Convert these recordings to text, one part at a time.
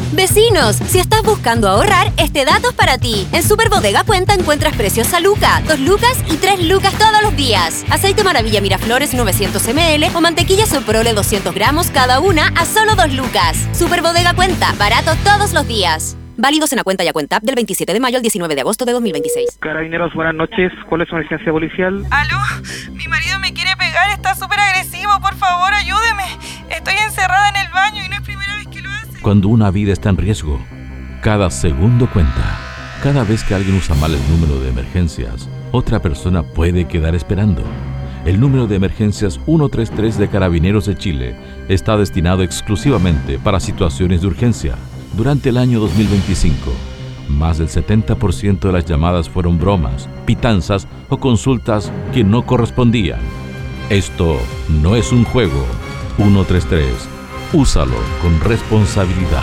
Vecinos, si estás buscando ahorrar, este dato es para ti. En Superbodega Cuenta encuentras precios a Luca, 2 lucas y 3 lucas todos los días. Aceite Maravilla Miraflores 900 ml o mantequilla Soprole 200 gramos cada una a solo 2 lucas. Superbodega Cuenta, barato todos los días. Válidos en la cuenta y a cuenta app del 27 de mayo al 19 de agosto de 2026. Carabineros, buenas noches. ¿Cuál es su emergencia policial? ¿Aló? Mi marido me quiere pegar, está súper agresivo. Por favor, ayúdeme. Estoy encerrada en el baño y no es primera vez que lo hace. Cuando una vida está en riesgo, cada segundo cuenta. Cada vez que alguien usa mal el número de emergencias, otra persona puede quedar esperando. El número de emergencias 133 de Carabineros de Chile está destinado exclusivamente para situaciones de urgencia. Durante el año 2025, más del 70% de las llamadas fueron bromas, pitanzas o consultas que no correspondían. Esto no es un juego. 133. Úsalo con responsabilidad.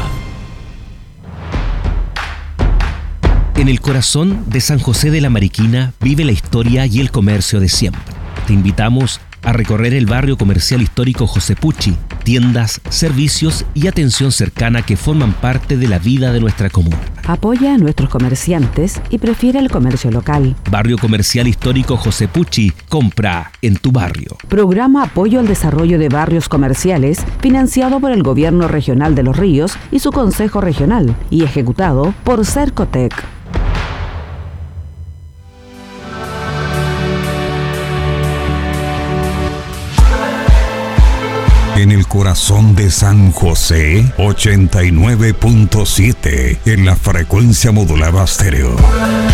En el corazón de San José de la Mariquina vive la historia y el comercio de siempre. Te invitamos a recorrer el barrio comercial histórico José Pucci, tiendas, servicios y atención cercana que forman parte de la vida de nuestra comuna. Apoya a nuestros comerciantes y prefiere el comercio local. Barrio comercial histórico José Pucci, compra en tu barrio. Programa Apoyo al Desarrollo de Barrios Comerciales, financiado por el Gobierno Regional de Los Ríos y su Consejo Regional, y ejecutado por Cercotec. En el corazón de San José, 89.7 en la frecuencia modulada estéreo.